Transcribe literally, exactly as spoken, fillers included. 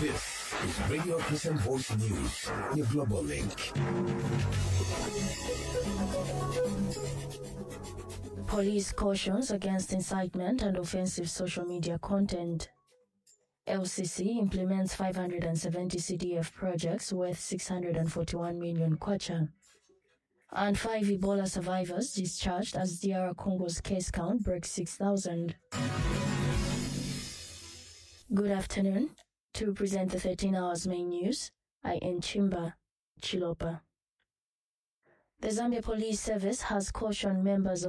This is Radio Christian Voice News, your global link. Police cautions against incitement and offensive social media content. L C C implements five hundred seventy C D F projects worth six hundred forty-one million kwacha. And five Ebola survivors discharged as D R Congo's case count breaks six thousand. Good afternoon. To present the thirteen hours main news, I am Chimba Chilopa. The Zambia Police Service has cautioned members of